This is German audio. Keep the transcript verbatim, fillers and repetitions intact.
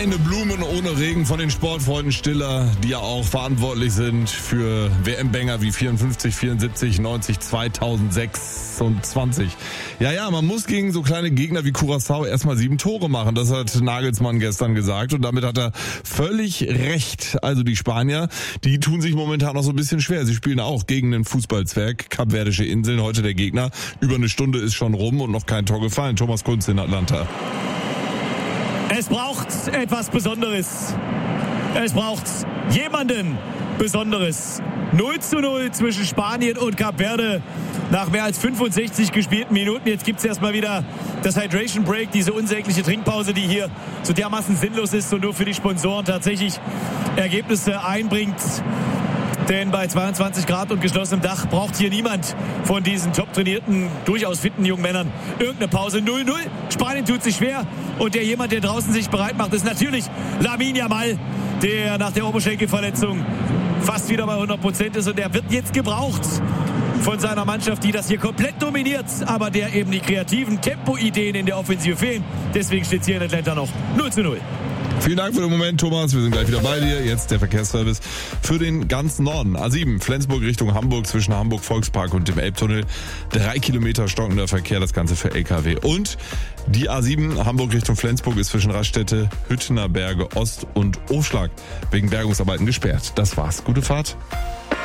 Keine Blumen ohne Regen von den Sportfreunden Stiller, die ja auch verantwortlich sind für W M-Banger wie vierundfünfzig, vierundsiebzig, neunzig, zweitausendsechsundzwanzig. Ja, ja, man muss gegen so kleine Gegner wie Curaçao erstmal sieben Tore machen. Das hat Nagelsmann gestern gesagt und damit hat er völlig recht. Also die Spanier, die tun sich momentan noch so ein bisschen schwer. Sie spielen auch gegen den Fußballzwerg, Kapverdische Inseln, heute der Gegner. Über eine Stunde ist schon rum und noch kein Tor gefallen. Thomas Kunz in Atlanta. Es braucht etwas Besonderes. Es braucht jemanden Besonderes. null zu null zwischen Spanien und Kap Verde nach mehr als fünfundsechzig gespielten Minuten. Jetzt gibt es erstmal wieder das Hydration Break, diese unsägliche Trinkpause, die hier so dermaßen sinnlos ist und nur für die Sponsoren tatsächlich Ergebnisse einbringt. Denn bei zweiundzwanzig Grad und geschlossenem Dach braucht hier niemand von diesen top trainierten, durchaus fitten jungen Männern irgendeine Pause. null null. Spanien tut sich schwer. Und der jemand, der draußen sich bereit macht, ist natürlich Lamine Yamal, der nach der Oberschenkelverletzung fast wieder bei hundert Prozent ist. Und der wird jetzt gebraucht von seiner Mannschaft, die das hier komplett dominiert, aber der eben die kreativen Tempo-Ideen in der Offensive fehlen. Deswegen steht es hier in Atlanta noch null zu null. Vielen Dank für den Moment, Thomas. Wir sind gleich wieder bei dir. Jetzt der Verkehrsservice für den ganzen Norden. A sieben, Flensburg Richtung Hamburg, zwischen Hamburg Volkspark und dem Elbtunnel. Drei Kilometer stockender Verkehr, das Ganze für L K W. Und die A sieben, Hamburg Richtung Flensburg, ist zwischen Raststätte, Hüttener Berge Ost und Aufschlag wegen Bergungsarbeiten gesperrt. Das war's. Gute Fahrt.